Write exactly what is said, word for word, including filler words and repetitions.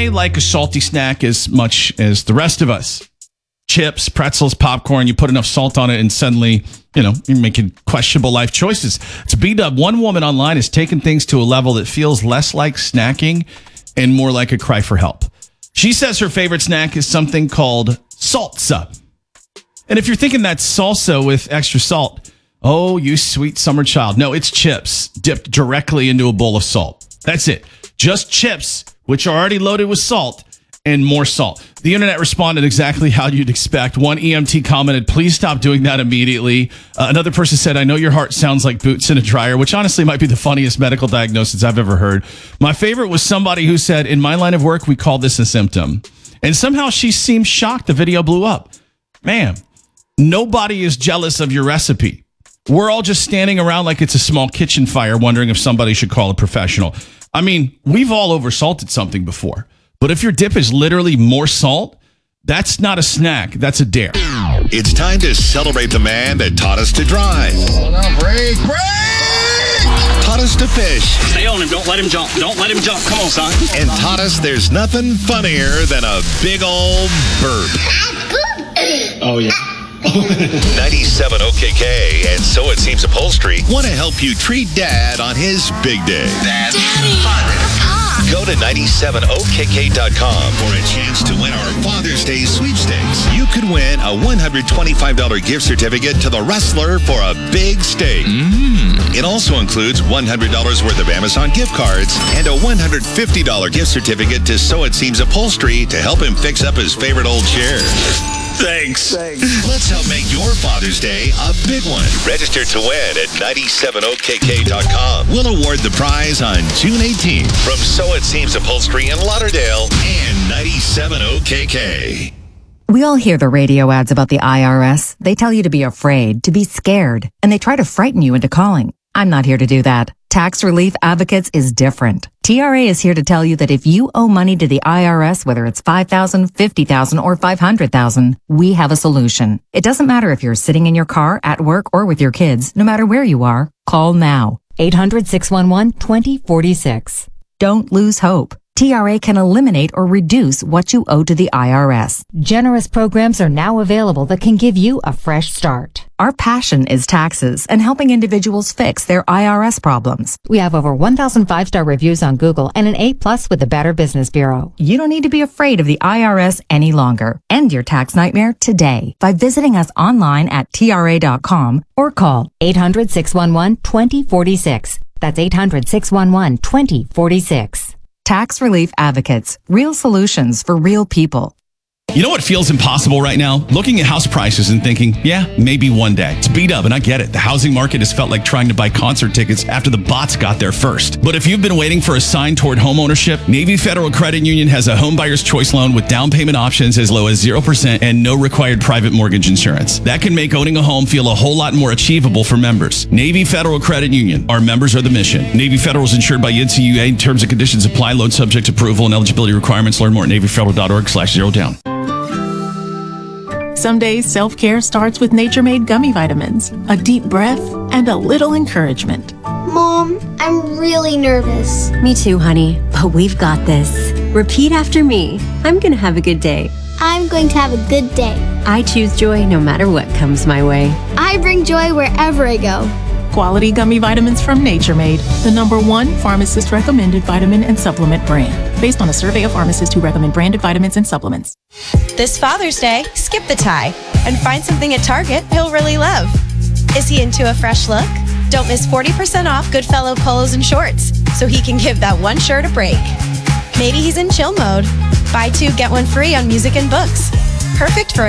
I like a salty snack as much as the rest of us. Chips, pretzels, popcorn, you put enough salt on it and suddenly, you know, you're making questionable life choices. It's B-Dub. One woman online has taken things to a level that feels less like snacking and more like a cry for help. She says her favorite snack is something called salsa. And if you're thinking that's salsa with extra salt, oh, you sweet summer child. No, it's chips dipped directly into a bowl of salt. That's it. Just chips, which are already loaded with salt, and more salt. The internet responded exactly how you'd expect. One E M T commented, please stop doing that immediately. Uh, another person said, I know your heart sounds like boots in a dryer, which honestly might be the funniest medical diagnosis I've ever heard. My favorite was somebody who said, in my line of work, we call this a symptom. And somehow she seemed shocked the video blew up. Man, nobody is jealous of your recipe. We're all just standing around like it's a small kitchen fire wondering if somebody should call a professional. I mean, we've all oversalted something before. But if your dip is literally more salt, that's not a snack. That's a dare. It's time to celebrate the man that taught us to drive. Hold on, break, break! Taught us to fish. Stay on him. Don't let him jump. Don't let him jump. Come on, son. And taught us there's nothing funnier than a big old burp. Oh, yeah. ninety-seven O K K and So It Seems Upholstery want to help you treat Dad on his big day. Daddy! Go to ninety-seven O K K dot com for a chance to win our Father's Day sweepstakes. You could win a one hundred twenty-five dollars gift certificate to The Wrestler for a big steak. Mm. It also includes one hundred dollars worth of Amazon gift cards and a one hundred fifty dollars gift certificate to So It Seems Upholstery to help him fix up his favorite old chair. Thanks. Thanks. Let's help make your Father's Day a big one. Register to win at ninety-seven O K K dot com. We'll award the prize on June eighteenth from So It Seems Upholstery in Lauderdale and ninety-seven O K K. We all hear the radio ads about the I R S. They tell you to be afraid, to be scared, and they try to frighten you into calling. I'm not here to do that. Tax Relief Advocates is different. T R A is here to tell you that if you owe money to the I R S, whether it's five thousand dollars, fifty thousand dollars, or five hundred thousand dollars, we have a solution. It doesn't matter if you're sitting in your car, at work, or with your kids. No matter where you are, call now. eight hundred, six one one, two zero four six. Don't lose hope. T R A can eliminate or reduce what you owe to the I R S. Generous programs are now available that can give you a fresh start. Our passion is taxes and helping individuals fix their I R S problems. We have over one thousand five-star reviews on Google and an A plus with the Better Business Bureau. You don't need to be afraid of the I R S any longer. End your tax nightmare today by visiting us online at T R A dot com or call eight hundred, six one one, two zero four six. That's eight hundred, six one one, two zero four six. Tax Relief Advocates. Real solutions for real people. You know what feels impossible right now? Looking at house prices and thinking, yeah, maybe one day. It's beat up, and I get it. The housing market has felt like trying to buy concert tickets after the bots got there first. But if you've been waiting for a sign toward home ownership, Navy Federal Credit Union has a home buyer's choice loan with down payment options as low as zero percent and no required private mortgage insurance. That can make owning a home feel a whole lot more achievable for members. Navy Federal Credit Union. Our members are the mission. Navy Federal is insured by N C U A. Terms and conditions apply. Loan subject to approval and eligibility requirements. Learn more at navy federal dot org slash zero down. Some days self-care starts with Nature-Made gummy vitamins, a deep breath, and a little encouragement. Mom, I'm really nervous. Me too, honey, but we've got this. Repeat after me. I'm gonna have a good day. I'm going to have a good day. I choose joy no matter what comes my way. I bring joy wherever I go. Quality gummy vitamins from Nature Made, the number one pharmacist-recommended vitamin and supplement brand, based on a survey of pharmacists who recommend branded vitamins and supplements. This Father's Day, skip the tie and find something at Target he'll really love. Is he into a fresh look? Don't miss forty percent off Goodfellow polos and shorts so he can give that one shirt a break. Maybe he's in chill mode. Buy two, get one free on music and books. Perfect for